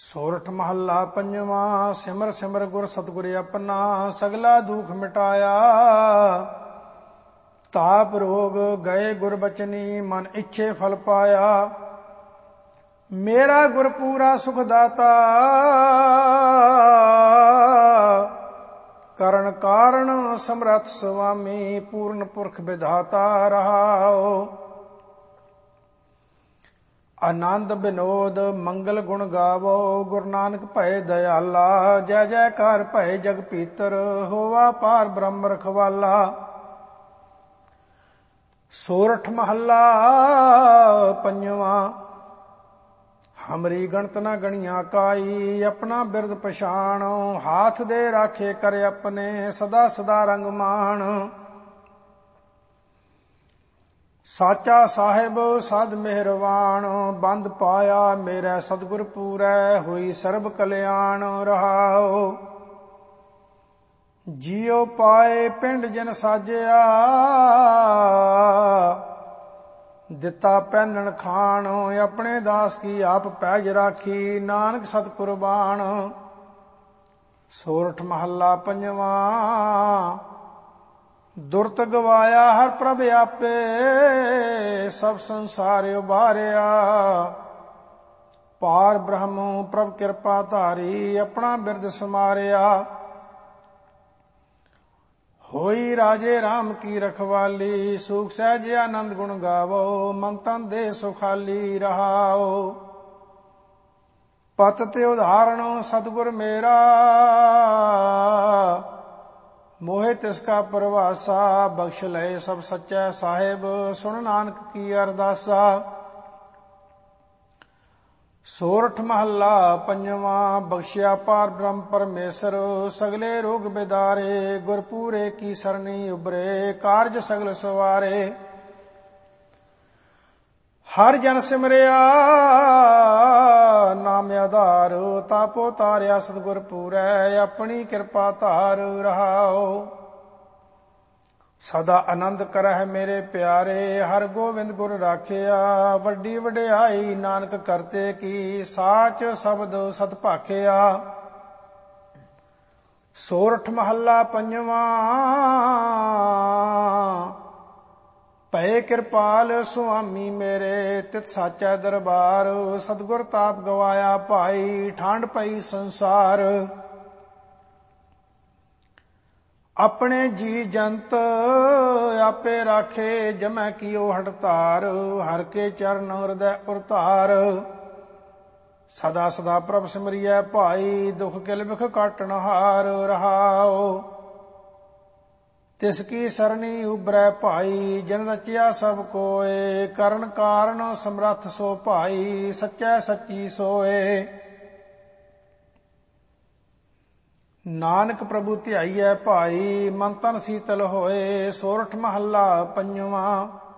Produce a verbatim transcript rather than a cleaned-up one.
ਸੋਰਠ ਮਹੱਲਾ ਪੰਜਵਾਂ। ਸਿਮਰ ਸਿਮਰ ਗੁਰ ਸਤਿਗੁਰ ਆਪਣਾ, ਸਗਲਾ ਦੁਖ ਮਿਟਾਇਆ। ਤਾਪ ਰੋਗ ਗਏ ਗੁਰ ਬਚਨੀ, ਮਨ ਇੱਛੇ ਫਲ ਪਾਇਆ। ਮੇਰਾ ਗੁਰ ਪੂਰਾ ਸੁਖ ਦਾਤਾ, ਕਰਨ ਕਾਰਨ ਸਮਰੱਥ ਸੁਆਮੀ। ਪੂਰਨ ਪੁਰਖ ਵਿਧਾਤਾ ਰਹਾਓ। ਆਨੰਦ ਬਿਨੋਦ ਮੰਗਲ ਗੁਣ ਗਾਵੋ, ਗੁਰੂ ਨਾਨਕ ਭਏ ਦਇਆਲਾ। ਜੈ ਜੈਕਾਰ ਭਏ ਜਗ ਪੀਤਰ, ਹੋਵਾ ਪਾਰ ਬ੍ਰਹਮ ਰਖਵਾਲਾ। ਸੋਰਠ ਮਹੱਲਾ ਪੰਜਵਾਂ। ਹਮਰੀ ਗਣਤ ਨ ਗਣੀਆਂ ਕਾਈ, ਆਪਣਾ ਬਿਰਦ ਪਛਾਣੋ। ਹਾਥ ਦੇ ਰਾਖੇ ਕਰ ਆਪਣੇ, ਸਦਾ ਸਦਾ ਰੰਗ ਮਾਣ। ਸਾਚਾ ਸਾਹਿਬ ਸਦ ਮਿਹਰਵਾਨ, ਬੰਦ ਪਾਇਆ ਮੇਰੇ ਸਤਿਗੁਰ ਪੂਰੈ। ਹੋਈ ਸਰਬ ਕਲਿਆਣ ਰਹਾਓ। ਜੀਉ ਪਾਏ ਪਿੰਡ ਜਿਨ ਸਾਜਿਆ, ਦਿੱਤਾ ਪਹਿਨਣ ਖਾਣ। ਆਪਣੇ ਦਾਸ ਕੀ ਆਪ ਪੈਜ ਰਾਖੀ, ਨਾਨਕ ਸਤ ਕੁਰਬਾਨ। ਸੋਰਠ ਮਹੱਲਾ ਪੰਜਵਾਂ। ਦੁਰਤ ਗਵਾਇਆ ਹਰ ਪ੍ਰਭ ਆਪੇ, ਸਭ ਸੰਸਾਰ ਉਬਾਰਿਆ। ਪਾਰ ਬ੍ਰਹਮ ਪ੍ਰਭ ਕਿਰਪਾ ਧਾਰੀ, ਆਪਣਾ ਬਿਰਦ ਸਮਾਰਿਆ। ਹੋਈ ਰਾਜੇ ਰਾਮ ਕੀ ਰਖਵਾਲੀ, ਸੂਖ ਸਹਿਜ ਆਨੰਦ ਗੁਣ ਗਾਵੋ। ਮਨ ਤਨ ਦੇ ਸੁਖਾਲੀ ਰਹਾਓ। ਪਤ ਤੇ ਉਦਾਹਰਣ ਸਤਿਗੁਰ ਮੇਰਾ, ਮੋਹਿ ਤਿਸ ਕਾ ਪਰਵਾਸਾ। ਬਖਸ਼ ਲਏ ਸਭ ਸੱਚਾ ਸਾਹਿਬ, ਸੁਣ ਨਾਨਕ ਕੀ ਅਰਦਾਸਾ। ਸੋਰਠ ਮਹੱਲਾ ਪੰਜਵਾਂ। ਬਖਸ਼ਿਆ ਪਾਰ ਬ੍ਰਹਮ ਪਰਮੇਸ਼ਰ, ਸਗਲੇ ਰੋਗ ਬਿਦਾਰੇ। ਗੁਰਪੂਰੇ ਕੀ ਸਰਣੀ ਉਬਰੇ, ਕਾਰਜ ਸਗਲ ਸਵਾਰੇ। ਹਰ ਜਨ ਸਿਮਰਿਆ ਨਾਮ ਆਧਾਰ, ਤਾਪੋ ਤਾਰਿਆ ਸਤਿਗੁਰ ਪੂਰੈ। ਆਪਣੀ ਕਿਰਪਾ ਧਾਰ ਰਹਾਓ। ਸਦਾ ਆਨੰਦ ਕਰਹਿ ਮੇਰੇ ਪਿਆਰੇ, ਹਰ ਗੋਬਿੰਦ ਗੁਰ ਰਾਖਿਆ। ਵੱਡੀ ਵਡਿਆਈ ਨਾਨਕ ਕਰਤੇ ਕੀ, ਸਾਚ ਸ਼ਬਦ ਸਤ ਭਾਖਿਆ। ਸੋਰਠ ਮਹੱਲਾ ਪੰਜਵਾਂ। ਭਏ ਕਿਰਪਾਲ ਸੁਆਮੀ ਮੇਰੇ, ਤਿਤ ਸਾਚਾ ਦਰਬਾਰ। ਸਤਿਗੁਰ ਤਾਪ ਗਵਾਇਆ ਭਾਈ, ਠੰਡ ਪਈ ਸੰਸਾਰ। ਆਪਣੇ ਜੀ ਜੰਤ ਆਪੇ ਰਾਖੇ, ਜਮੈ ਕੀਓ ਹਠਤਾਰ। ਹਰ ਕੇ ਚਰਨ ਹਿਰਦੈ ਉਰਤਾਰ। ਸਦਾ ਸਦਾ ਪ੍ਰਭ ਸਿਮਰਿਐ ਭਾਈ, ਦੁਖ ਕਿਲ ਬਿਖ ਕਾਟਣ ਹਾਰ ਰਹਾਓ। ਤਿਸ ਕੀ ਸਰਣੀ ਉਬਰੈ ਭਾਈ, ਜਿਨ ਰਚਿਆ ਸਭ ਕੋਏ। ਕਰਨ ਕਾਰਨ ਸਮਰੱਥ ਸੋ ਭਾਈ, ਸੱਚੈ ਸੱਚੀ ਸੋਏ। ਨਾਨਕ ਪ੍ਰਭੂ ਧਿਆਈਐ ਭਾਈ, ਮਨ ਤਨ ਸੀਤਲ ਹੋਏ। ਸੋਰਠ ਮਹੱਲਾ ਪੰਜਵਾਂ।